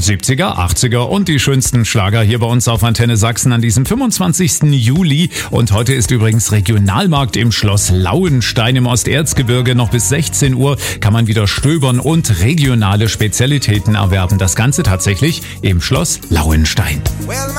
70er, 80er und die schönsten Schlager hier bei uns auf Antenne Sachsen an diesem 25. Juli. Und heute ist übrigens Regionalmarkt im Schloss Lauenstein im Osterzgebirge. Noch bis 16 Uhr kann man wieder stöbern und regionale Spezialitäten erwerben. Das Ganze tatsächlich im Schloss Lauenstein.